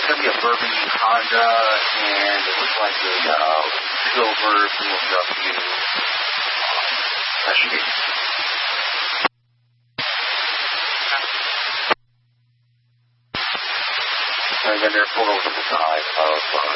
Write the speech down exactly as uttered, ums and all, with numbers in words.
it's going to be a Burgundy Honda, and it looks like a uh, silver B M W. That should be. And then they're pulled over to the side of uh,